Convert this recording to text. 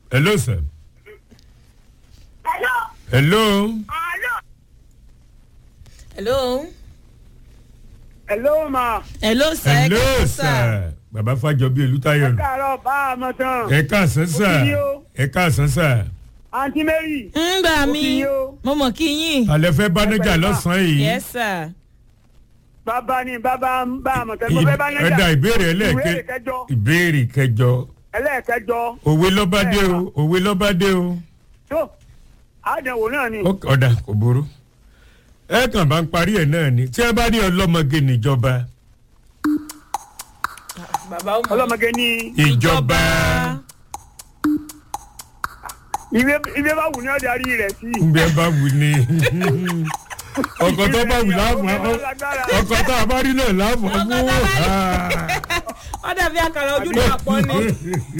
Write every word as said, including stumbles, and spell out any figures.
Hello, sir. Hello. Hello. Hello. hello. Hello, ma. hello sir. Hello, sir. Bàbá Fájọbí Olútáyọ̀. Ẹ káàárọ̀ bá a mọ̀ tán. Ẹ káàsán, sir. Ó kí yín o. Ẹ káàsán, sir. Aunty Mary. ń gbà Ó mí kí yín o. mo mọ̀ kí yín. Alẹ́ fẹ́ bánájà Ẹ pẹ̀lú lọ́sàn-án yìí. yes sir. Bàbá ni bàbá bá a mọ̀ tán. Mo fẹ́ bá Ẹ nájà. da ìbéèrè Ìwé ẹlẹ́ẹ̀kẹ́. kẹjọ. Ìbéèrè kẹjọ. Ẹlẹ́ẹ̀kẹjọ. Òwe lọ́bádé o. Òwe lọ́bádé o. Tó. Àdánwò náà ni. Ó- Ọ̀dà kò burú. Ẹ kàn bá ń parí ẹ̀ náà ni. Tí ẹ bá ní ọlọ́mọge níjọba. bàbá ó mọ̀. Ọlọ́mọge ní Ìjọba. ìwé ìwé bá wù ní ọ̀dà rí rẹ̀ sí. Bí ẹ bá wù ní. Ọkọ̀ tó bá wù láàmú. Ọkọ̀ tó a bá rí náà láàmú. Ọkọ̀ tó bá rí. ó dàbí àkàrà ojú ní àpọ̀ ni.